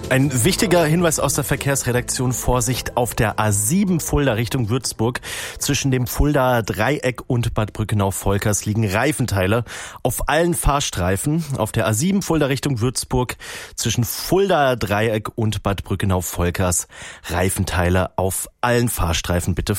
Ein wichtiger Hinweis aus der Verkehrsredaktion: Vorsicht auf der A7 Fulda Richtung Würzburg. Zwischen dem Fuldaer Dreieck und Bad Brückenau-Volkers liegen Reifenteile auf allen Fahrstreifen. Auf der A7 Fulda Richtung Würzburg zwischen Fuldaer Dreieck und Bad Brückenau-Volkers Reifenteile auf allen Fahrstreifen. Bitte